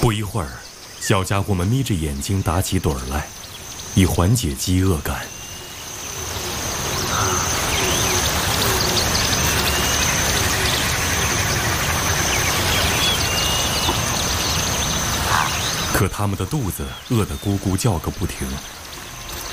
不一会儿，小家伙们眯着眼睛打起盹儿来，以缓解饥饿感。可他们的肚子饿得咕咕叫个不停。